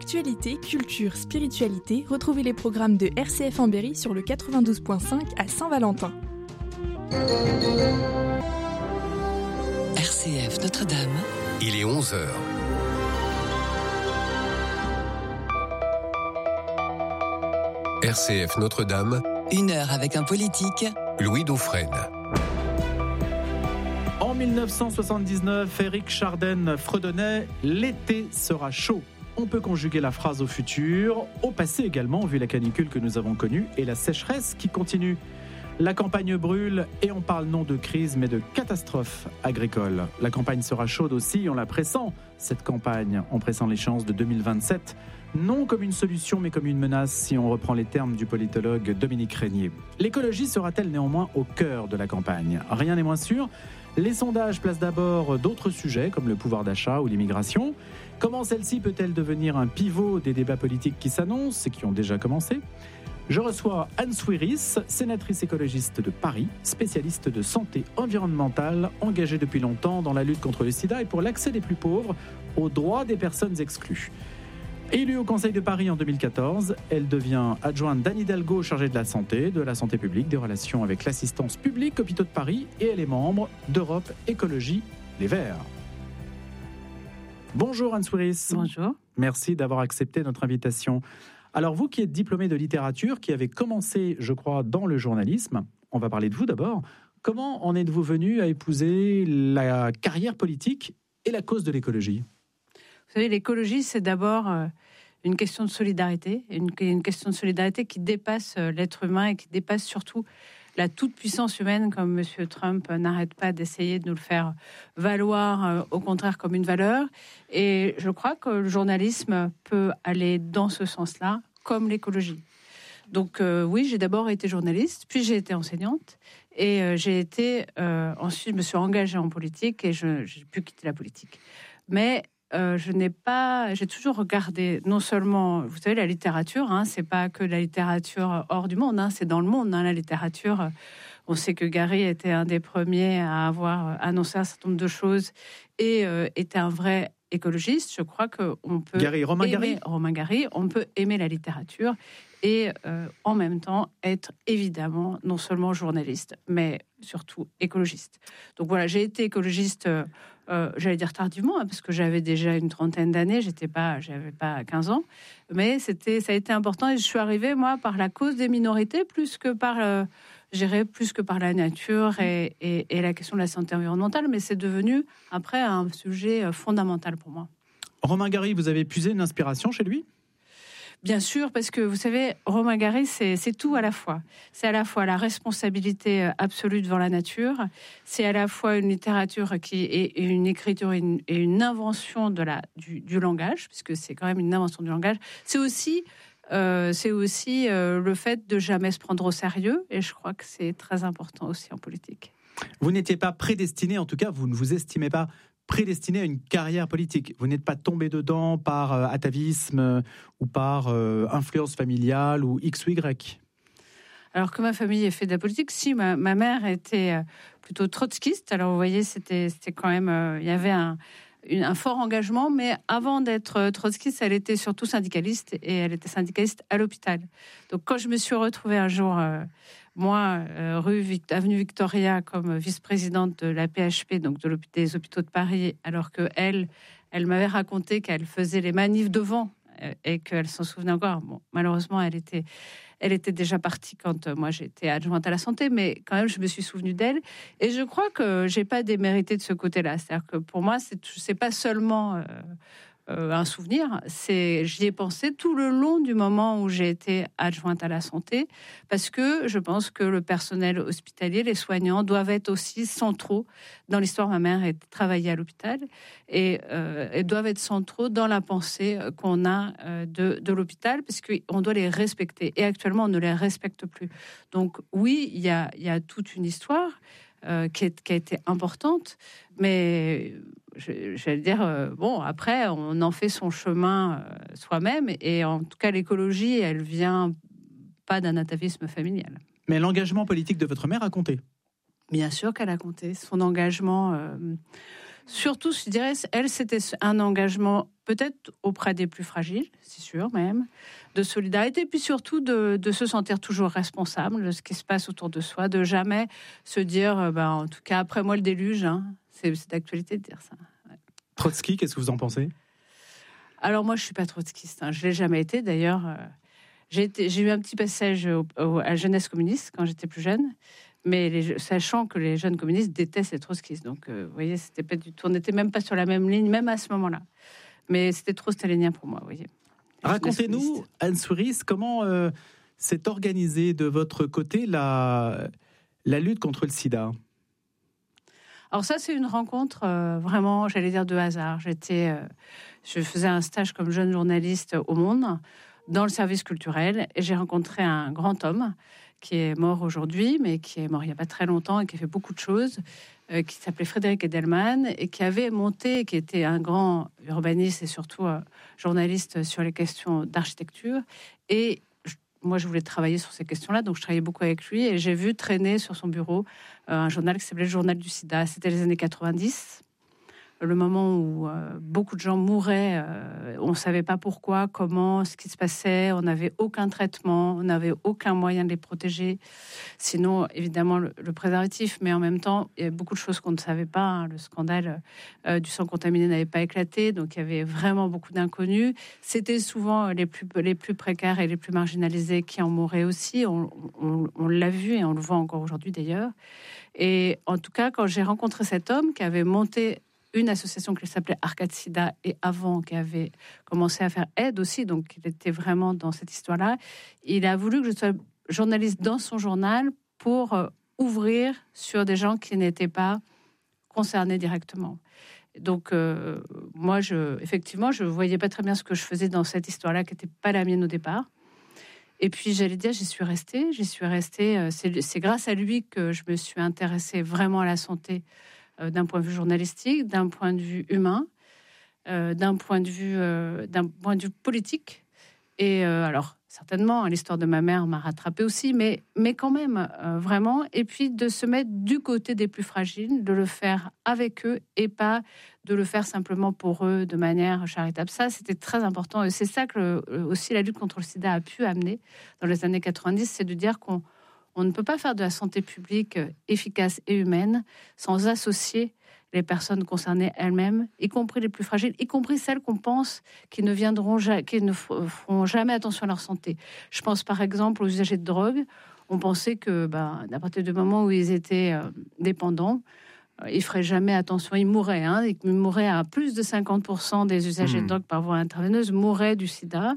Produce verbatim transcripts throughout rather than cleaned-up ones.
Actualité, culture, spiritualité, retrouvez les programmes de R C F en Berry sur le quatre-vingt-douze virgule cinq à Saint-Valentin. R C F Notre-Dame. Il est onze heures. R C F Notre-Dame. Une heure avec un politique. Louis Dauphren. En dix-neuf cent soixante-dix-neuf, Éric Chardin fredonnait « L'été sera chaud ». On peut conjuguer la phrase au futur, au passé également, vu la canicule que nous avons connue et la sécheresse qui continue. La campagne brûle et on parle non de crise mais de catastrophe agricole. La campagne sera chaude aussi, on la pressent, cette campagne. On pressent l'échéance de deux mille vingt-sept, non comme une solution mais comme une menace si on reprend les termes du politologue Dominique Régnier. L'écologie sera-t-elle néanmoins au cœur de la campagne ? Rien n'est moins sûr. Les sondages placent d'abord d'autres sujets comme le pouvoir d'achat ou l'immigration. Comment celle-ci peut-elle devenir un pivot des débats politiques qui s'annoncent et qui ont déjà commencé ? Je reçois Anne Souiris, sénatrice écologiste de Paris, spécialiste de santé environnementale, engagée depuis longtemps dans la lutte contre le sida et pour l'accès des plus pauvres aux droits des personnes exclues. Élue au Conseil de Paris en deux mille quatorze, elle devient adjointe d'Anne Hidalgo chargée de la santé, de la santé publique, des relations avec l'assistance publique Hôpitaux de Paris et elle est membre d'Europe Écologie Les Verts. Bonjour Anne Souiris. Bonjour. Merci d'avoir accepté notre invitation. Alors vous qui êtes diplômée de littérature, qui avez commencé, je crois, dans le journalisme, on va parler de vous d'abord. Comment en êtes-vous venue à épouser la carrière politique et la cause de l'écologie ? Vous savez, l'écologie, c'est d'abord une question de solidarité, une, une question de solidarité qui dépasse l'être humain et qui dépasse surtout la toute-puissance humaine, comme M. Trump n'arrête pas d'essayer de nous le faire valoir, au contraire, comme une valeur. Et je crois que le journalisme peut aller dans ce sens-là, comme l'écologie. Donc euh, oui, j'ai d'abord été journaliste, puis j'ai été enseignante, et euh, j'ai été... Euh, ensuite, je me suis engagée en politique, et je, j'ai pu quitter la politique. Mais... Euh, je n'ai pas, j'ai toujours regardé non seulement, vous savez, la littérature, hein, c'est pas que la littérature hors du monde, hein, c'est dans le monde, hein, la littérature. On sait que Gary était un des premiers à avoir annoncé un certain nombre de choses et euh, était un vrai écologiste. Je crois que on peut Gary, Romain aimer Gary. Romain Gary, on peut aimer la littérature et euh, en même temps être évidemment non seulement journaliste, mais surtout écologiste. Donc voilà, j'ai été écologiste. Euh, Euh, j'allais dire tardivement, hein, parce que j'avais déjà une trentaine d'années, j'étais pas, j'avais pas quinze ans, mais c'était, ça a été important et je suis arrivée, moi, par la cause des minorités, plus que par, euh, je dirais, plus que par la nature et, et, et la question de la santé environnementale, mais c'est devenu, après, un sujet fondamental pour moi. Romain Gary, vous avez puisé une inspiration chez lui ? Bien sûr, parce que vous savez, Romain Gary, c'est, c'est tout à la fois. C'est à la fois la responsabilité absolue devant la nature, c'est à la fois une littérature qui est une écriture et une, et une invention de la, du, du langage, puisque c'est quand même une invention du langage. C'est aussi, euh, c'est aussi euh, le fait de jamais se prendre au sérieux, et je crois que c'est très important aussi en politique. Vous n'étiez pas prédestiné, en tout cas, vous ne vous estimez pas prédestiné à une carrière politique. Vous n'êtes pas tombé dedans par euh, atavisme euh, ou par euh, influence familiale ou X ou Y. Alors que ma famille ait fait de la politique, si, ma, ma mère était euh, plutôt trotskiste. Alors vous voyez, c'était, c'était quand même... Euh, il y avait un, une, un fort engagement, mais avant d'être trotskiste, elle était surtout syndicaliste et elle était syndicaliste à l'hôpital. Donc quand je me suis retrouvée un jour... Euh, moi, euh, rue Vict- avenue Victoria, comme vice-présidente de la P H P, donc de des Hôpitaux de Paris, alors que elle, elle m'avait raconté qu'elle faisait les manifs devant euh, et qu'elle s'en souvenait encore. Bon, malheureusement, elle était, elle était déjà partie quand euh, moi j'étais adjointe à la santé, mais quand même, je me suis souvenue d'elle. Et je crois que j'ai pas démérité de ce côté-là. C'est-à-dire que pour moi, c'est, c'est pas seulement euh, Euh, un souvenir, c'est, j'y ai pensé tout le long du moment où j'ai été adjointe à la santé, parce que je pense que le personnel hospitalier, les soignants, doivent être aussi centraux dans l'histoire. Ma mère a travaillé à l'hôpital et, euh, et doivent être centraux dans la pensée qu'on a euh, de, de l'hôpital, parce qu'on doit les respecter. Et actuellement, on ne les respecte plus. Donc oui, il y a, il y a toute une histoire euh, qui, est, qui a été importante, mais... Je, je vais dire, euh, bon, après, on en fait son chemin euh, soi-même, et en tout cas, l'écologie, elle vient pas d'un atavisme familial. Mais l'engagement politique de votre mère a compté ? Bien sûr qu'elle a compté. Son engagement, euh, surtout, je dirais, elle, c'était un engagement peut-être auprès des plus fragiles, c'est sûr même, de solidarité, puis surtout de, de se sentir toujours responsable de ce qui se passe autour de soi, de jamais se dire, euh, ben, en tout cas, après moi le déluge, hein, c'est, c'est d'actualité de dire ça. Ouais. Trotsky, qu'est-ce que vous en pensez ? Alors moi, je ne suis pas trotskiste, hein, je ne l'ai jamais été d'ailleurs. Euh, j'ai, été, j'ai eu un petit passage au, au, à la jeunesse communiste quand j'étais plus jeune, mais les, sachant que les jeunes communistes détestent les trotskistes. Donc, euh, vous voyez, c'était pas du tout, on n'était même pas sur la même ligne, même à ce moment-là. Mais c'était trop stalinien pour moi, vous voyez. Racontez-nous, Anne Souris, comment euh, s'est organisée de votre côté la, la lutte contre le sida ? Alors ça, c'est une rencontre euh, vraiment, j'allais dire, de hasard. J'étais, euh, je faisais un stage comme jeune journaliste au Monde, dans le service culturel, et j'ai rencontré un grand homme qui est mort aujourd'hui, mais qui est mort il n'y a pas très longtemps et qui a fait beaucoup de choses, euh, qui s'appelait Frédéric Edelman, et qui avait monté, qui était un grand urbaniste et surtout euh, journaliste sur les questions d'architecture. Et je, moi, je voulais travailler sur ces questions-là, donc je travaillais beaucoup avec lui, et j'ai vu traîner sur son bureau euh, un journal qui s'appelait le Journal du Sida. C'était les années quatre-vingt-dix. Le moment où euh, beaucoup de gens mouraient, euh, on ne savait pas pourquoi, comment, ce qui se passait, on n'avait aucun traitement, on n'avait aucun moyen de les protéger. Sinon, évidemment, le, le préservatif, mais en même temps, il y avait beaucoup de choses qu'on ne savait pas. Hein. Le scandale euh, du sang contaminé n'avait pas éclaté, donc il y avait vraiment beaucoup d'inconnus. C'était souvent les plus, les plus précaires et les plus marginalisés qui en mouraient aussi. On, on, on l'a vu et on le voit encore aujourd'hui d'ailleurs. Et en tout cas, quand j'ai rencontré cet homme qui avait monté une association qui s'appelait Arcade Sida, et avant, qui avait commencé à faire aide aussi, donc il était vraiment dans cette histoire-là. Il a voulu que je sois journaliste dans son journal pour euh, ouvrir sur des gens qui n'étaient pas concernés directement. Donc, euh, moi, je, effectivement, je ne voyais pas très bien ce que je faisais dans cette histoire-là, qui n'était pas la mienne au départ. Et puis, j'allais dire, j'y suis restée. J'y suis restée. Euh, c'est, c'est grâce à lui que je me suis intéressée vraiment à la santé, d'un point de vue journalistique, d'un point de vue humain, euh, d'un point de vue, euh, d'un point de vue politique. Et euh, alors, certainement, l'histoire de ma mère m'a rattrapée aussi, mais, mais quand même, euh, vraiment. Et puis, de se mettre du côté des plus fragiles, de le faire avec eux et pas de le faire simplement pour eux de manière charitable. Ça, c'était très important. Et c'est ça que le, aussi la lutte contre le sida a pu amener dans les années quatre-vingt-dix, c'est de dire qu'on On ne peut pas faire de la santé publique efficace et humaine sans associer les personnes concernées elles-mêmes, y compris les plus fragiles, y compris celles qu'on pense qui ne viendront, qui ne feront jamais attention à leur santé. Je pense par exemple aux usagers de drogue. On pensait que, ben, à partir du moment où ils étaient euh, dépendants, euh, ils feraient jamais attention, ils mourraient. Hein, ils mourraient à plus de cinquante pour cent des usagers mmh. de drogue par voie intraveineuse mouraient du sida.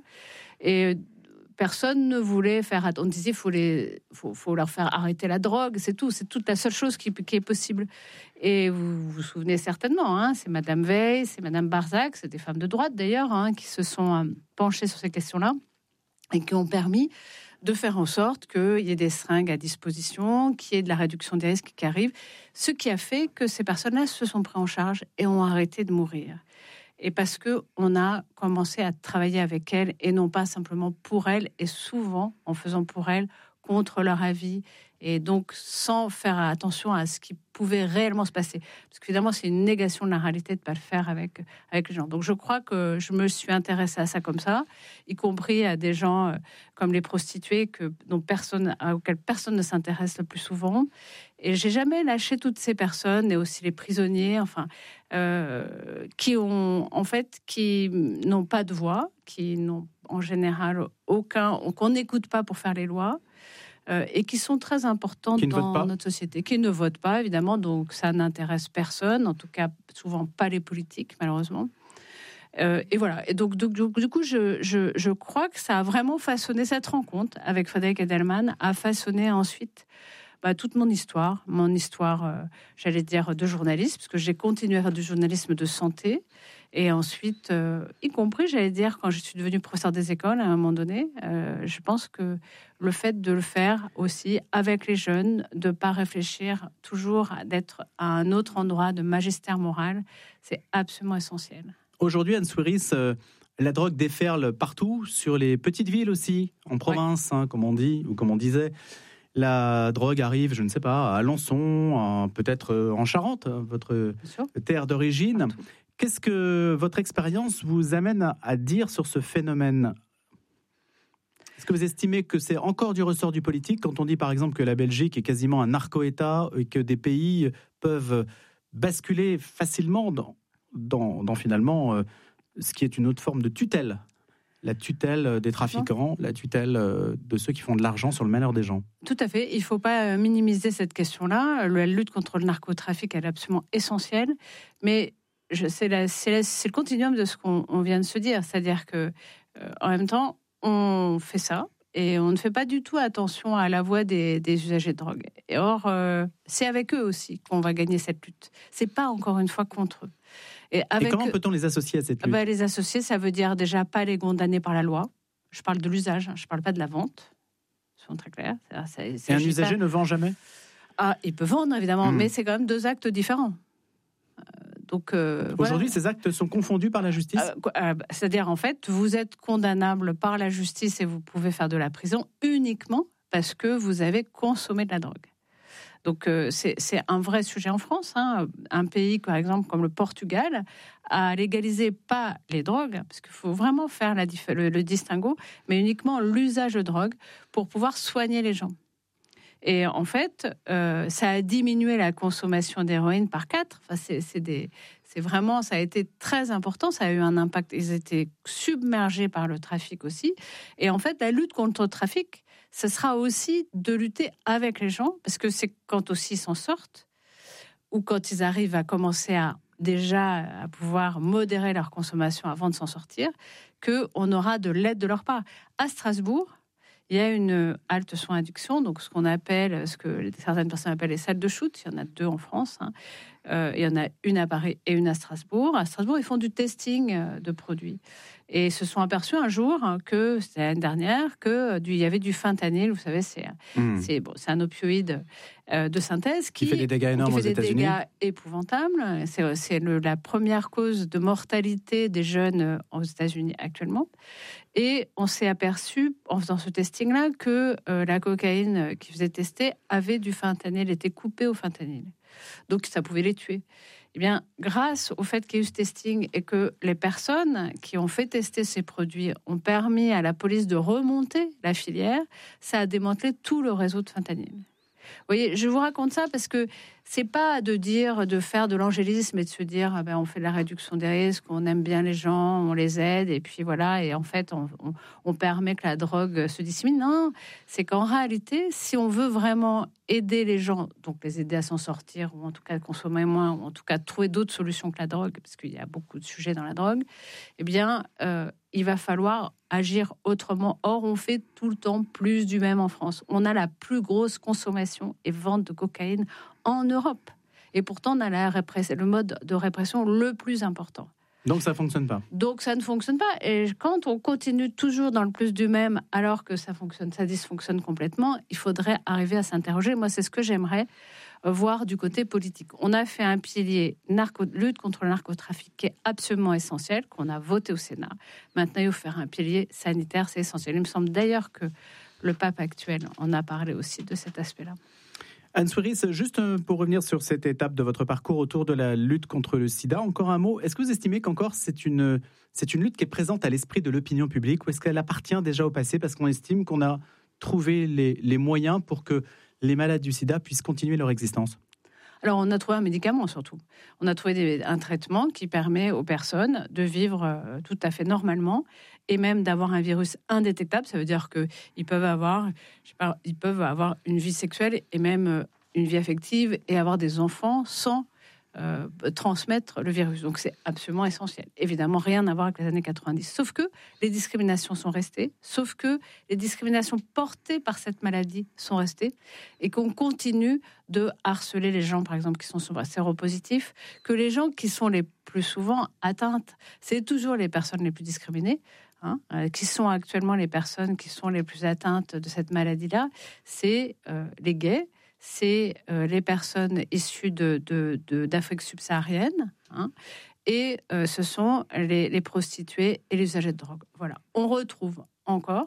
Et personne ne voulait faire. On disait qu'il faut, les, faut, faut leur faire arrêter la drogue, c'est tout. C'est toute la seule chose qui, qui est possible. Et vous vous souvenez certainement, hein, c'est Madame Veil, c'est Madame Barzac, c'est des femmes de droite d'ailleurs, hein, qui se sont euh, penchées sur ces questions-là et qui ont permis de faire en sorte qu'il y ait des seringues à disposition, qu'il y ait de la réduction des risques qui arrivent, ce qui a fait que ces personnes-là se sont prises en charge et ont arrêté de mourir. Et parce qu'on a commencé à travailler avec elles et non pas simplement pour elles, et souvent en faisant pour elles contre leur avis, et donc sans faire attention à ce qui pouvait réellement se passer. Parce qu'évidemment, c'est une négation de la réalité de ne pas le faire avec, avec les gens. Donc je crois que je me suis intéressée à ça comme ça, y compris à des gens euh, comme les prostituées que, dont personne, auxquelles personne ne s'intéresse le plus souvent. Et j'ai jamais lâché toutes ces personnes, et aussi les prisonniers, enfin, euh, qui ont, en fait, qui n'ont pas de voix, qui n'ont en général aucun, qu'on n'écoute pas pour faire les lois, euh, et qui sont très importantes dans notre société, qui ne votent pas, évidemment, donc ça n'intéresse personne, en tout cas souvent pas les politiques, malheureusement. Euh, et voilà. Et donc, donc, donc du coup, je, je, je crois que ça a vraiment façonné cette rencontre avec Frédéric Edelman, a façonné ensuite bah, toute mon histoire, mon histoire, euh, j'allais dire, de journaliste, parce que j'ai continué à faire du journalisme de santé. Et ensuite, euh, y compris, j'allais dire, quand je suis devenue professeure des écoles, à un moment donné, euh, je pense que le fait de le faire aussi avec les jeunes, de ne pas réfléchir toujours d'être à un autre endroit de magistère moral, c'est absolument essentiel. Aujourd'hui, Anne Souris, euh, la drogue déferle partout, sur les petites villes aussi, en province, ouais. hein, comme on dit, ou comme on disait. la drogue arrive, je ne sais pas, à Alençon, en- peut-être euh, en Charente, votre terre d'origine. Partout. Qu'est-ce que votre expérience vous amène à, à dire sur ce phénomène ? Est-ce que vous estimez que c'est encore du ressort du politique quand on dit par exemple que la Belgique est quasiment un narco-État et que des pays peuvent basculer facilement dans, dans, dans finalement euh, ce qui est une autre forme de tutelle ? La tutelle des trafiquants, la tutelle de ceux qui font de l'argent sur le malheur des gens. Tout à fait. Il ne faut pas minimiser cette question-là. La lutte contre le narcotrafic, elle est absolument essentielle. Mais je, c'est, la, c'est, la, c'est le continuum de ce qu'on on vient de se dire. C'est-à-dire que, euh, en même temps, on fait ça et on ne fait pas du tout attention à la voix des, des usagers de drogue. Et or, euh, c'est avec eux aussi qu'on va gagner cette lutte. C'est pas encore une fois contre eux. Et, avec et comment peut-on les associer à cette lutte ? bah, Les associer, ça veut dire déjà pas les condamner par la loi. Je parle de l'usage, hein, je ne parle pas de la vente. Soyons très clairs. C'est, c'est, c'est et un usager pas... ne vend jamais ? Ah, il peut vendre, évidemment, mmh. mais c'est quand même deux actes différents. Euh, donc, euh, Aujourd'hui, voilà. ces actes sont confondus par la justice ? euh, euh, C'est-à-dire, en fait, vous êtes condamnable par la justice et vous pouvez faire de la prison uniquement parce que vous avez consommé de la drogue. Donc, euh, c'est, c'est un vrai sujet en France. Hein. Un pays, par exemple, comme le Portugal, a légalisé pas les drogues, parce qu'il faut vraiment faire la, le, le distinguo, mais uniquement l'usage de drogue pour pouvoir soigner les gens. Et en fait, euh, ça a diminué la consommation d'héroïne par quatre. Enfin, c'est, c'est, des, c'est vraiment, ça a été très important. Ça a eu un impact. Ils étaient submergés par le trafic aussi. Et en fait, la lutte contre le trafic, ce sera aussi de lutter avec les gens, parce que c'est quand aussi ils s'en sortent, ou quand ils arrivent à commencer à déjà à pouvoir modérer leur consommation avant de s'en sortir, qu'on aura de l'aide de leur part. À Strasbourg, il y a une halte soins addiction, donc ce qu'on appelle, ce que certaines personnes appellent les salles de shoot. Il y en a deux en France. Hein. Euh, il y en a une à Paris et une à Strasbourg. À Strasbourg, ils font du testing de produits. Et se sont aperçus un jour que, c'était l'année dernière, qu'il y avait du fentanyl. Vous savez, c'est, mmh. c'est, bon, c'est un opioïde euh, de synthèse qui, qui fait des dégâts énormes qui fait aux États-Unis. Des dégâts épouvantables. C'est, c'est le, la première cause de mortalité des jeunes aux États-Unis actuellement. Et on s'est aperçu, en faisant ce testing-là, que euh, la cocaïne qui faisait tester avait du fentanyl, était coupée au fentanyl. Donc, ça pouvait les tuer. Eh bien, grâce au fait qu'il y ait eu ce testing et que les personnes qui ont fait tester ces produits ont permis à la police de remonter la filière, ça a démantelé tout le réseau de fentanyl. Vous voyez, je vous raconte ça parce que c'est pas de dire, de faire de l'angélisme et de se dire, ah ben, on fait de la réduction des risques, on aime bien les gens, on les aide, et puis voilà, et en fait, on, on, on permet que la drogue se dissémine. Non, c'est qu'en réalité, si on veut vraiment aider les gens, donc les aider à s'en sortir, ou en tout cas consommer moins, ou en tout cas trouver d'autres solutions que la drogue, parce qu'il y a beaucoup de sujets dans la drogue, eh bien, euh, il va falloir agir autrement. Or, on fait tout le temps plus du même en France. On a la plus grosse consommation et vente de cocaïne en Europe. Et pourtant, on a la répress- le mode de répression le plus important. Donc, ça ne fonctionne pas. Donc, ça ne fonctionne pas. Et quand on continue toujours dans le plus du même, alors que ça fonctionne, ça dysfonctionne complètement, il faudrait arriver à s'interroger. Moi, c'est ce que j'aimerais voir du côté politique. On a fait un pilier narco- lutte contre le narcotrafic qui est absolument essentiel, qu'on a voté au Sénat. Maintenant, il faut faire un pilier sanitaire, c'est essentiel. Il me semble d'ailleurs que le pape actuel en a parlé aussi de cet aspect-là. Anne Souris, juste pour revenir sur cette étape de votre parcours autour de la lutte contre le sida, encore un mot. Est-ce que vous estimez qu'encore c'est une, c'est une lutte qui est présente à l'esprit de l'opinion publique ou est-ce qu'elle appartient déjà au passé parce qu'on estime qu'on a trouvé les, les moyens pour que les malades du sida puissent continuer leur existence ? Alors, on a trouvé un médicament, surtout. On a trouvé des, un traitement qui permet aux personnes de vivre euh, tout à fait normalement et même d'avoir un virus indétectable. Ça veut dire qu'ils peuvent avoir, je sais pas, ils peuvent avoir une vie sexuelle et même euh, une vie affective et avoir des enfants sans euh, transmettre le virus. Donc, c'est absolument essentiel. Évidemment, rien à voir avec les années quatre-vingt-dix. Sauf que les discriminations sont restées, sauf que les discriminations portées par cette maladie sont restées et qu'on continue de harceler les gens, par exemple, qui sont séropositifs, que les gens qui sont les plus souvent atteintes, c'est toujours les personnes les plus discriminées, hein, euh, qui sont actuellement les personnes qui sont les plus atteintes de cette maladie-là, c'est euh, les gays, c'est euh, les personnes issues de, de, de, d'Afrique subsaharienne, hein, et euh, ce sont les, les prostituées et les usagers de drogue. Voilà. On retrouve encore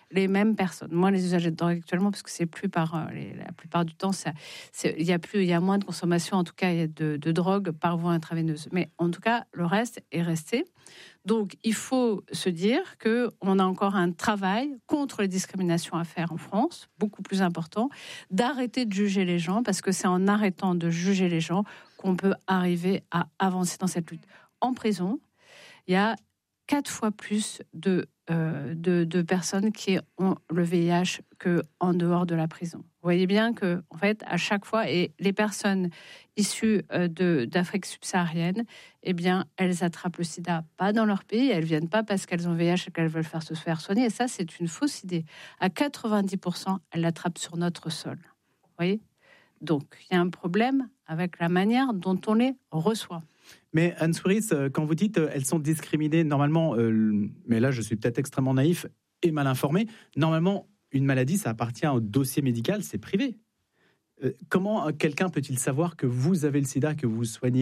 les mêmes personnes. Moi, les usagers de drogue actuellement, parce que c'est plus par les, la plupart du temps, ça, c'est, il y a plus, il y a moins de consommation, en tout cas, de, de drogue par voie intraveineuse. Mais en tout cas, le reste est resté. Donc, il faut se dire qu'on a encore un travail contre les discriminations à faire en France, beaucoup plus important, d'arrêter de juger les gens, parce que c'est en arrêtant de juger les gens qu'on peut arriver à avancer dans cette lutte. En prison, il y a quatre fois plus de, euh, de, de personnes qui ont le V I H qu'en dehors de la prison. Vous voyez bien que, en fait, à chaque fois, et les personnes issues de, d'Afrique subsaharienne, eh bien, elles attrapent le sida pas dans leur pays, elles viennent pas parce qu'elles ont V I H et qu'elles veulent faire se faire soigner. Et ça, c'est une fausse idée. À quatre-vingt-dix pour cent, elles l'attrapent sur notre sol. Vous voyez ? Donc, il y a un problème avec la manière dont on les reçoit. Mais Anne Souris, quand vous dites euh, elles sont discriminées, normalement, euh, mais là je suis peut-être extrêmement naïf et mal informé, normalement une maladie ça appartient au dossier médical, c'est privé. Euh, comment quelqu'un peut-il savoir que vous avez le sida, que vous vous soignez ?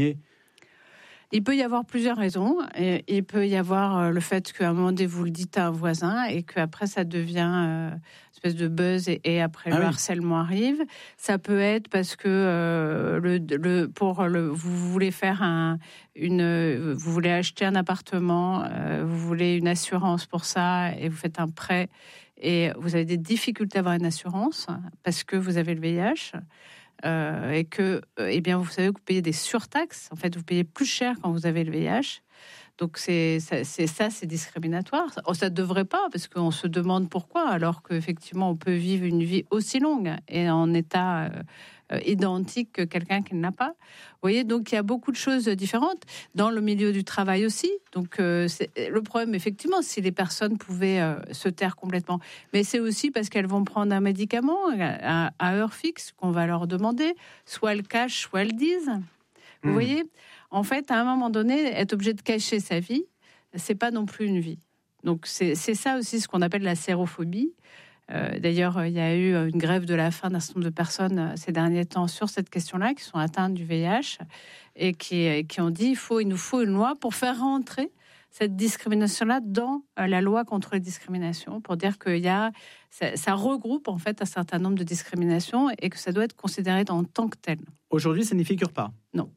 Il peut y avoir plusieurs raisons. Et il peut y avoir le fait qu'à un moment donné, vous le dites à un voisin et qu'après, ça devient euh, une espèce de buzz et, et après, ah le oui. harcèlement arrive. Ça peut être parce que euh, le, le, pour le, vous voulez faire un, une, vous voulez acheter un appartement, euh, vous voulez une assurance pour ça et vous faites un prêt et vous avez des difficultés à avoir une assurance parce que vous avez le V I H. Euh, et que, euh, eh bien, vous savez que vous payez des surtaxes. En fait, vous payez plus cher quand vous avez le V I H. Donc, c'est ça, c'est, ça, c'est discriminatoire. Ça ne devrait pas, parce qu'on se demande pourquoi, alors qu'effectivement, on peut vivre une vie aussi longue et en état euh, euh, identique que quelqu'un qui ne l'a pas. Vous voyez, donc il y a beaucoup de choses différentes. Dans le milieu du travail aussi. Donc, euh, c'est, le problème, effectivement, si les personnes pouvaient euh, se taire complètement. Mais c'est aussi parce qu'elles vont prendre un médicament à, à heure fixe qu'on va leur demander. Soit elles cachent, soit elles disent. Vous mmh. voyez ? En fait, à un moment donné, être obligé de cacher sa vie, c'est pas non plus une vie. Donc, c'est, c'est ça aussi ce qu'on appelle la sérophobie. Euh, d'ailleurs, il y a eu une grève de la faim d'un certain nombre de personnes ces derniers temps sur cette question-là, qui sont atteintes du V I H et qui, qui ont dit il faut, il nous faut une loi pour faire rentrer cette discrimination-là dans la loi contre les discriminations, pour dire qu'il y a, ça, ça regroupe en fait un certain nombre de discriminations et que ça doit être considéré en tant que tel. Aujourd'hui, ça n'y figure pas. Non.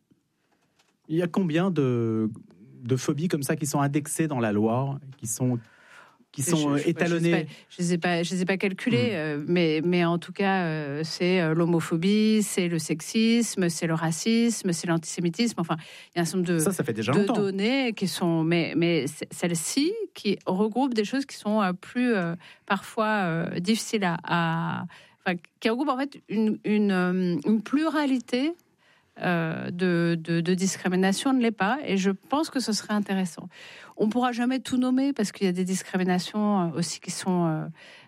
Il y a combien de, de phobies comme ça qui sont indexées dans la loi, qui sont, qui sont je, je, étalonnées ? Je ne les ai pas, je les ai pas calculées, mmh. euh, mais, mais en tout cas, euh, c'est euh, l'homophobie, c'est le sexisme, c'est le racisme, c'est l'antisémitisme. Enfin, il y a un certain nombre de, ça, ça fait déjà de longtemps. données qui sont... Mais, mais celles-ci, qui regroupent des choses qui sont euh, plus, euh, parfois, euh, difficiles à... à enfin, qui regroupent en fait une, une, une pluralité... Euh, de, de, de discrimination ne l'est pas, et je pense que ce serait intéressant. On ne pourra jamais tout nommer parce qu'il y a des discriminations aussi qui sont euh,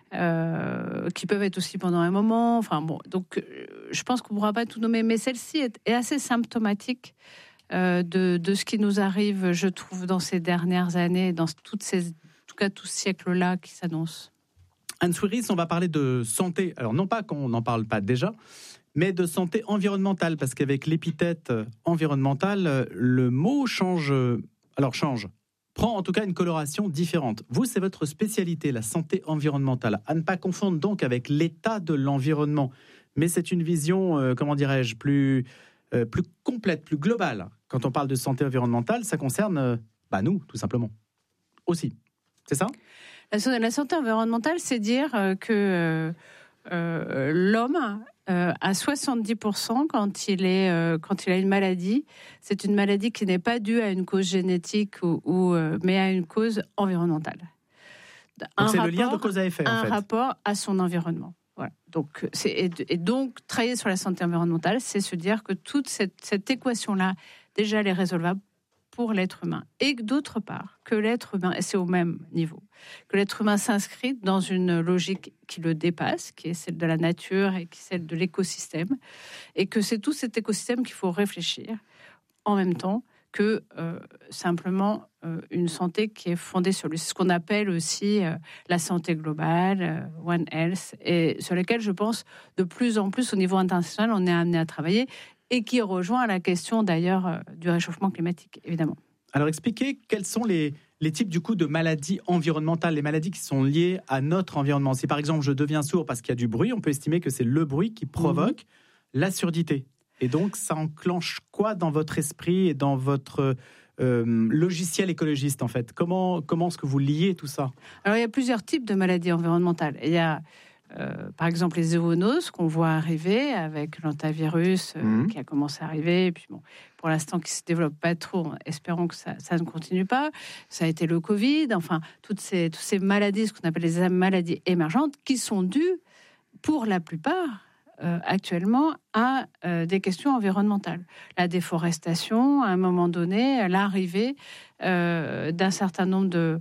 euh, qui peuvent être aussi pendant un moment. Enfin bon, donc euh, je pense qu'on ne pourra pas tout nommer, mais celle-ci est, est assez symptomatique euh, de, de ce qui nous arrive, je trouve, dans ces dernières années, dans toutes ces, en tout cas tout ce siècle-là qui s'annonce. Anne Souris, on va parler de santé. Alors non pas qu'on n'en parle pas déjà, mais de santé environnementale, parce qu'avec l'épithète environnementale, le mot change, alors change, prend en tout cas une coloration différente. Vous, c'est votre spécialité, la santé environnementale. À ne pas confondre donc avec l'état de l'environnement, mais c'est une vision, euh, comment dirais-je, plus, euh, plus complète, plus globale. Quand on parle de santé environnementale, ça concerne euh, bah, nous, tout simplement, aussi. C'est ça ? La, la santé environnementale, c'est dire que euh, euh, l'homme... Euh, à soixante-dix pour cent quand il, est, euh, quand il a une maladie, c'est une maladie qui n'est pas due à une cause génétique, ou, ou, euh, mais à une cause environnementale. Un donc c'est rapport, le lien de cause à effet, en un fait. Un rapport à son environnement. Voilà. Donc, c'est, et, et donc, travailler sur la santé environnementale, c'est se dire que toute cette, cette équation-là, déjà, elle est résolvable pour l'être humain. Et d'autre part, que l'être humain, et c'est au même niveau, que l'être humain s'inscrit dans une logique qui le dépasse, qui est celle de la nature et qui est celle de l'écosystème, et que c'est tout cet écosystème qu'il faut réfléchir, en même temps que euh, simplement euh, une santé qui est fondée sur lui. C'est ce qu'on appelle aussi euh, la santé globale, euh, One Health, et sur laquelle je pense de plus en plus au niveau international, on est amené à travailler, et qui rejoint la question d'ailleurs du réchauffement climatique, évidemment. Alors expliquez quels sont les, les types du coup de maladies environnementales, les maladies qui sont liées à notre environnement. Si par exemple je deviens sourd parce qu'il y a du bruit, on peut estimer que c'est le bruit qui provoque mmh. la surdité. Et donc ça enclenche quoi dans votre esprit et dans votre euh, logiciel écologiste en fait ? Comment, comment est-ce que vous liez tout ça ? Alors il y a plusieurs types de maladies environnementales. Il y a Euh, par exemple les zoonoses qu'on voit arriver avec l'hantavirus euh, mmh. qui a commencé à arriver, et puis bon, pour l'instant qui se développe pas trop, espérons que ça, ça ne continue pas. Ça a été le Covid, enfin toutes ces, toutes ces maladies, ce qu'on appelle les maladies émergentes, qui sont dues pour la plupart euh, actuellement à euh, des questions environnementales. La déforestation, à un moment donné, l'arrivée euh, d'un certain nombre de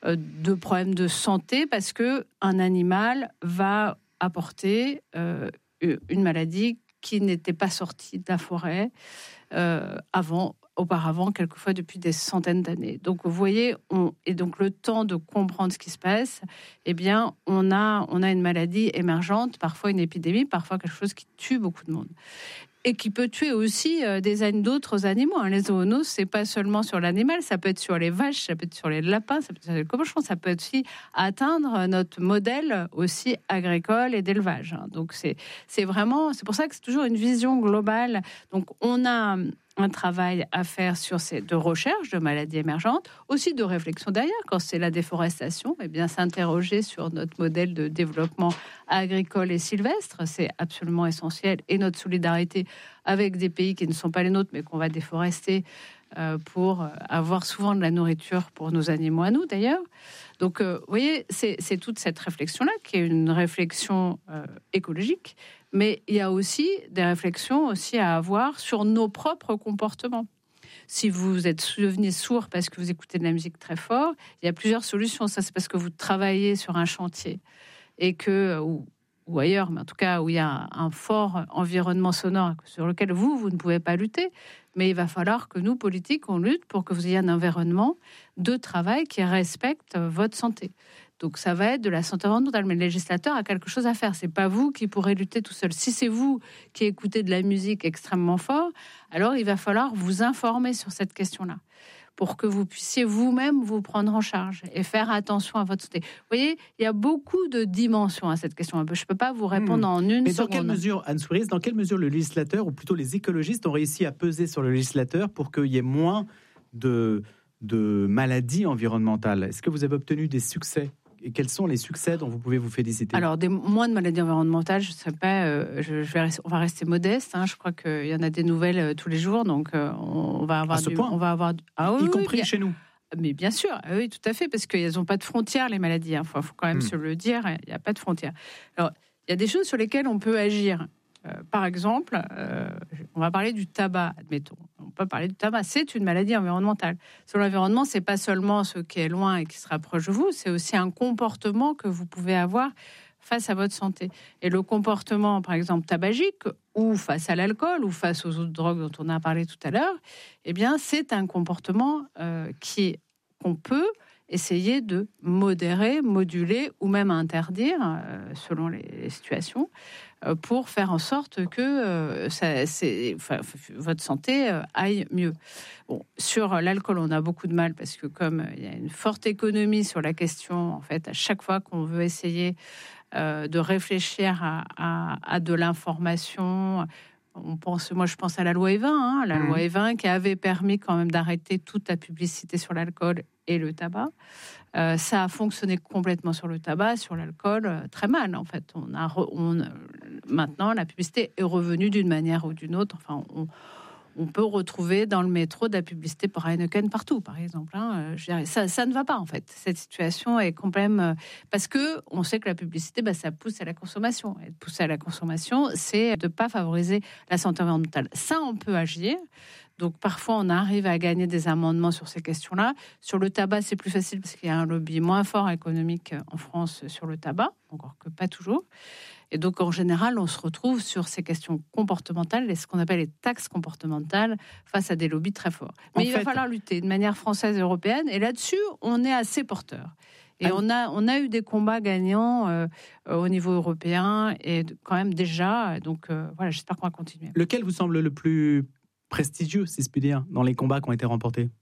de problèmes de santé parce que un animal va apporter euh, une maladie qui n'était pas sortie de la forêt euh, avant, auparavant, quelquefois depuis des centaines d'années. Donc vous voyez, on, et donc le temps de comprendre ce qui se passe, eh bien on a on a une maladie émergente, parfois une épidémie, parfois quelque chose qui tue beaucoup de monde. Et qui peut tuer aussi euh, des d'autres animaux. Hein. Les zoonoses, c'est pas seulement sur l'animal, ça peut être sur les vaches, ça peut être sur les lapins, ça peut être sur les cochons, ça peut être aussi atteindre notre modèle aussi agricole et d'élevage. Hein. Donc c'est c'est vraiment, c'est pour ça que c'est toujours une vision globale. Donc on a un travail à faire sur ces de recherche de maladies émergentes, aussi de réflexion derrière. Quand c'est la déforestation, eh bien s'interroger sur notre modèle de développement agricole et sylvestre, c'est absolument essentiel. Et notre solidarité avec des pays qui ne sont pas les nôtres, mais qu'on va déforester euh, pour avoir souvent de la nourriture pour nos animaux à nous d'ailleurs. Donc, euh, vous voyez, c'est, c'est toute cette réflexion-là qui est une réflexion euh, écologique, mais il y a aussi des réflexions aussi à avoir sur nos propres comportements. Si vous êtes devenu sourd parce que vous écoutez de la musique très fort, il y a plusieurs solutions. Ça, c'est parce que vous travaillez sur un chantier et que, ou, ou ailleurs, mais en tout cas où il y a un fort environnement sonore sur lequel vous, vous ne pouvez pas lutter. Mais il va falloir que nous, politiques, on lutte pour que vous ayez un environnement de travail qui respecte votre santé. Donc ça va être de la santé environnementale, mais le législateur a quelque chose à faire. C'est pas vous qui pourrez lutter tout seul. Si c'est vous qui écoutez de la musique extrêmement fort, alors il va falloir vous informer sur cette question-là, pour que vous puissiez vous-même vous prendre en charge et faire attention à votre santé. Vous voyez, il y a beaucoup de dimensions à cette question. Je ne peux pas vous répondre mmh. en une Mais seconde. dans quelle mesure, Anne Souyris, dans quelle mesure le législateur, ou plutôt les écologistes, ont réussi à peser sur le législateur pour qu'il y ait moins de, de maladies environnementales ? Est-ce que vous avez obtenu des succès ? Et quels sont les succès dont vous pouvez vous féliciter ? Alors, des, moins de maladies environnementales, je ne sais pas, euh, je, je vais rester, on va rester modeste. Hein, je crois qu'il y en a des nouvelles euh, tous les jours, donc euh, on va avoir à ce du, point on va avoir, du, ah, oui, y compris oui, chez nous. Mais bien sûr, oui, tout à fait, parce qu'elles n'ont pas de frontières, les maladies. Il hein, faut, faut quand même mmh. se le dire, il n'y a pas de frontières. Alors, il y a des choses sur lesquelles on peut agir. Euh, par exemple, euh, on va parler du tabac, admettons. On peut parler du tabac, c'est une maladie environnementale. Sur l'environnement, c'est pas seulement ce qui est loin et qui se rapproche de vous, c'est aussi un comportement que vous pouvez avoir face à votre santé. Et le comportement, par exemple, tabagique, ou face à l'alcool, ou face aux autres drogues dont on a parlé tout à l'heure, eh bien, c'est un comportement euh, qui, qu'on peut essayer de modérer, moduler, ou même interdire, euh, selon les, les situations, pour faire en sorte que euh, ça, c'est, enfin, votre santé euh, aille mieux. Bon, sur l'alcool, on a beaucoup de mal parce que comme il y a une forte économie sur la question, en fait, à chaque fois qu'on veut essayer euh, de réfléchir à, à, à de l'information, on pense, moi je pense à la loi E vingt, hein, la mmh. loi E vingt qui avait permis quand même d'arrêter toute la publicité sur l'alcool et le tabac. Euh, ça a fonctionné complètement sur le tabac, sur l'alcool, euh, très mal en fait. On a, re, on, euh, maintenant, la publicité est revenue d'une manière ou d'une autre. Enfin, on, on peut retrouver dans le métro de la publicité pour Heineken partout, par exemple. Hein. Euh, je dirais, ça, ça ne va pas en fait. Cette situation est quand même euh, parce que on sait que la publicité, bah, ça pousse à la consommation. Et de pousser à la consommation, c'est de ne pas favoriser la santé environnementale. Ça, on peut agir. Donc, parfois, on arrive à gagner des amendements sur ces questions-là. Sur le tabac, c'est plus facile parce qu'il y a un lobby moins fort économique en France sur le tabac, encore que pas toujours. Et donc, en général, on se retrouve sur ces questions comportementales et ce qu'on appelle les taxes comportementales face à des lobbies très forts. Mais en il fait... va falloir lutter de manière française et européenne. Et là-dessus, on est assez porteur. Et on a, on a eu des combats gagnants euh, au niveau européen et quand même déjà. Donc, euh, voilà, j'espère qu'on va continuer. Lequel vous semble le plus prestigieux, si je puis dire, dans les combats qui ont été remportés ?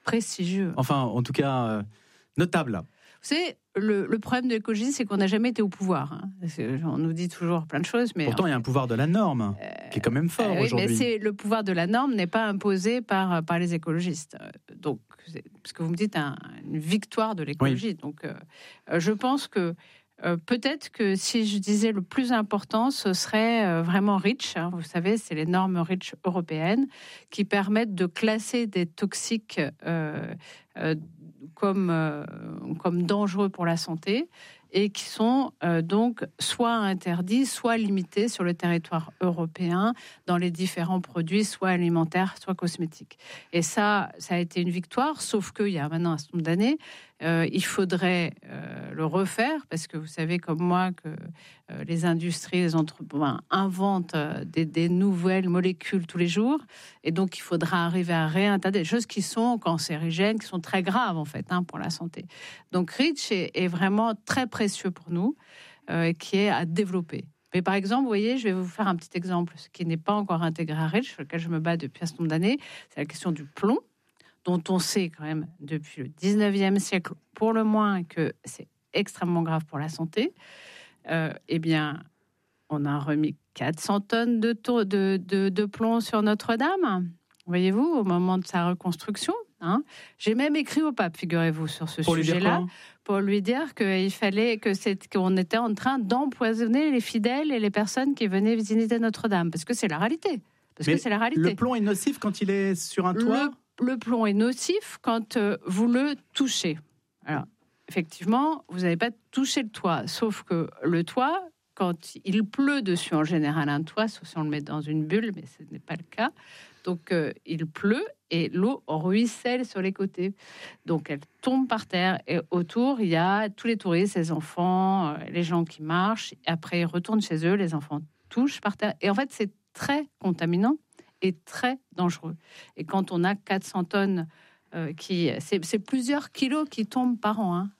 prestigieux. Enfin, en tout cas, euh, notable. Vous savez, le, le problème de l'écologie, c'est qu'on n'a jamais été au pouvoir. Hein. On nous dit toujours plein de choses. Mais pourtant, il y a un pouvoir de la norme euh, qui est quand même fort euh, oui, aujourd'hui. Mais c'est, le pouvoir de la norme n'est pas imposé par, par les écologistes. Donc, parce que vous me dites un, une victoire de l'écologie. Oui. Donc, euh, je pense que euh, peut-être que si je disais le plus important, ce serait euh, vraiment REACH. Hein, vous savez, c'est les normes REACH européennes qui permettent de classer des toxiques euh, euh, Comme, euh, comme dangereux pour la santé et qui sont euh, donc soit interdits, soit limités sur le territoire européen dans les différents produits, soit alimentaires, soit cosmétiques. Et ça, ça a été une victoire, sauf qu'il y a maintenant un certain nombre d'années, euh, il faudrait euh, le refaire, parce que vous savez comme moi que euh, les industries, les entreprises inventent euh, des, des nouvelles molécules tous les jours, et donc il faudra arriver à réintégrer des choses qui sont cancérigènes, qui sont très graves en fait hein, pour la santé. Donc REACH est, est vraiment très précieux pour nous, euh, qui est à développer. Mais par exemple, vous voyez, je vais vous faire un petit exemple, ce qui n'est pas encore intégré à REACH, sur lequel je me bats depuis un certain nombre d'années, c'est la question du plomb, dont on sait quand même depuis le dix-neuvième siècle, pour le moins, que c'est extrêmement grave pour la santé. Euh, eh bien, on a remis quatre cents tonnes de, to- de, de, de plomb sur Notre-Dame, voyez-vous, au moment de sa reconstruction. Hein. J'ai même écrit au pape, figurez-vous, sur ce pour sujet-là, pour lui dire qu'il fallait que c'est, qu'on était en train d'empoisonner les fidèles et les personnes qui venaient visiter Notre-Dame, parce que c'est la réalité. Parce Mais que c'est la réalité. Le plomb est nocif quand il est sur un toit. Le, le plomb est nocif quand euh, vous le touchez. Alors, effectivement, vous n'avez pas touché le toit, sauf que le toit, quand il pleut dessus, en général, un toit, sauf si on le met dans une bulle, mais ce n'est pas le cas. Donc, euh, il pleut et l'eau ruisselle sur les côtés. Donc, elle tombe par terre et autour, il y a tous les touristes, les enfants, euh, les gens qui marchent. Et après, ils retournent chez eux, les enfants touchent par terre. Et en fait, c'est très contaminant et très dangereux. Et quand on a quatre cents tonnes, euh, qui, c'est, c'est plusieurs kilos qui tombent par an, hein,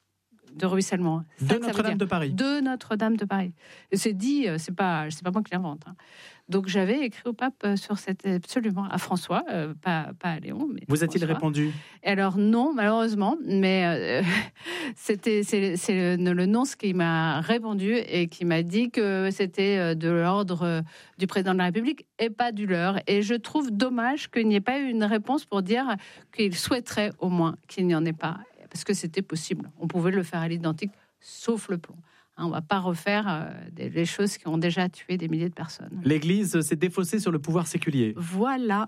de ruissellement. De ça, Notre-Dame ça de Paris. De Notre-Dame de Paris. Et c'est dit, c'est pas, c'est pas moi qui l'invente. Hein. Donc j'avais écrit au pape sur cette, absolument, à François, euh, pas, pas à Léon. Mais vous a-t-il François. répondu ? Et alors non, malheureusement, mais euh, c'était c'est, c'est le, le nonce qui m'a répondu et qui m'a dit que c'était de l'ordre du président de la République et pas du leur. Et je trouve dommage qu'il n'y ait pas eu une réponse pour dire qu'il souhaiterait au moins qu'il n'y en ait pas. Parce que c'était possible. On pouvait le faire à l'identique, sauf le plomb. Hein, on ne va pas refaire euh, des, les choses qui ont déjà tué des milliers de personnes. L'Église s'est défaussée sur le pouvoir séculier. Voilà.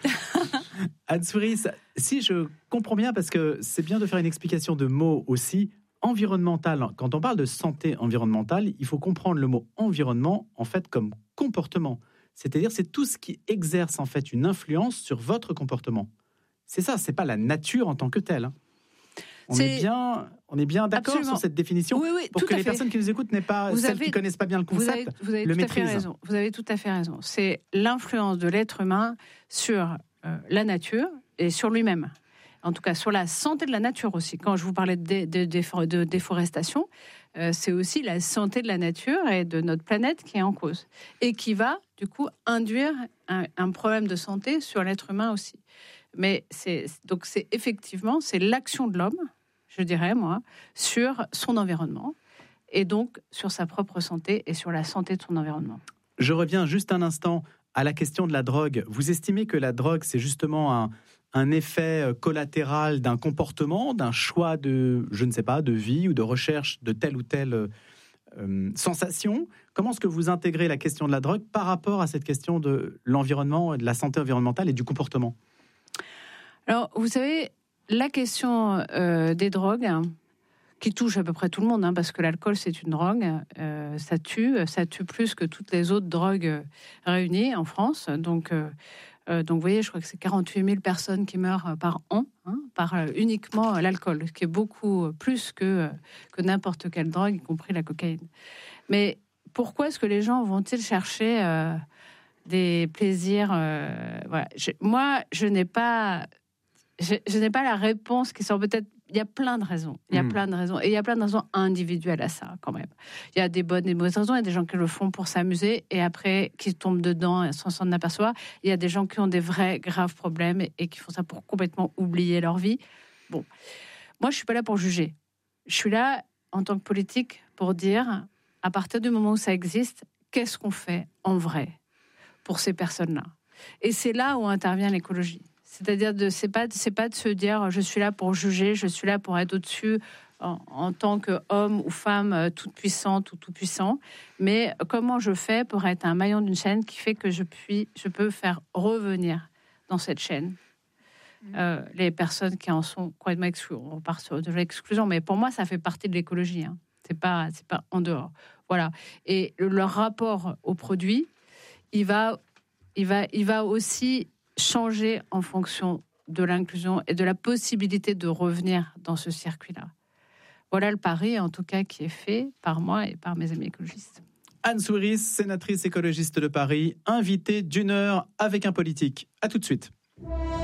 Anne Souris, si je comprends bien, parce que c'est bien de faire une explication de mots aussi, environnemental. Quand on parle de santé environnementale, il faut comprendre le mot environnement, en fait, comme comportement. C'est-à-dire, c'est tout ce qui exerce, en fait, une influence sur votre comportement. C'est ça, c'est pas la nature en tant que telle, hein. On est... est bien, on est bien d'accord Absolument. Sur cette définition, oui, oui, pour que les fait. Personnes qui nous écoutent n'aient pas, vous celles avez, qui connaissent pas bien le concept, vous avez, vous avez le tout maîtrisent. À fait raison. Vous avez tout à fait raison. C'est l'influence de l'être humain sur euh, la nature et sur lui-même. En tout cas, sur la santé de la nature aussi. Quand je vous parlais de, de, de, de déforestation, euh, c'est aussi la santé de la nature et de notre planète qui est en cause et qui va, du coup, induire un, un problème de santé sur l'être humain aussi. Mais c'est donc c'est effectivement c'est l'action de l'homme, je dirais moi, sur son environnement et donc sur sa propre santé et sur la santé de son environnement. Je reviens juste un instant à la question de la drogue. Vous estimez que la drogue, c'est justement un, un effet collatéral d'un comportement, d'un choix de, je ne sais pas, de vie ou de recherche de telle ou telle euh, sensation ? Comment est-ce que vous intégrez la question de la drogue par rapport à cette question de l'environnement, de la santé environnementale et du comportement ? Alors, vous savez, la question euh, des drogues, hein, qui touche à peu près tout le monde, hein, parce que l'alcool, c'est une drogue, euh, ça tue, ça tue plus que toutes les autres drogues réunies en France. Donc, euh, euh, donc vous voyez, je crois que c'est quarante-huit mille personnes qui meurent par an, hein, par euh, uniquement l'alcool, ce qui est beaucoup plus que, que n'importe quelle drogue, y compris la cocaïne. Mais pourquoi est-ce que les gens vont-ils chercher euh, des plaisirs euh, voilà. je, Moi, je n'ai pas... Je, je n'ai pas la réponse qui sort peut-être il y a plein de raisons. Il y a mmh. plein de raisons. Et il y a plein de raisons individuelles à ça, quand même. Il y a des bonnes et des mauvaises raisons. Il y a des gens qui le font pour s'amuser et après, qui tombent dedans sans s'en apercevoir. Il y a des gens qui ont des vrais, graves problèmes et, et qui font ça pour complètement oublier leur vie. Bon. Moi, je ne suis pas là pour juger. Je suis là, en tant que politique, pour dire, à partir du moment où ça existe, qu'est-ce qu'on fait en vrai pour ces personnes-là ? Et c'est là où intervient l'écologie. C'est-à-dire, de, c'est pas, c'est pas de se dire je suis là pour juger, je suis là pour être au-dessus en, en tant qu'homme ou femme toute puissante ou tout puissant, mais comment je fais pour être un maillon d'une chaîne qui fait que je, puis, je peux faire revenir dans cette chaîne mmh. euh, les personnes qui en sont complètement exclues. On part sur de l'exclusion, mais pour moi, ça fait partie de l'écologie. Hein. C'est pas, c'est pas en dehors. Voilà. Et le, leur rapport au produit, il va, il va, il va aussi changer en fonction de l'inclusion et de la possibilité de revenir dans ce circuit-là. Voilà le pari, en tout cas, qui est fait par moi et par mes amis écologistes. Anne Souiris, sénatrice écologiste de Paris, invitée d'une heure avec un politique. À tout de suite.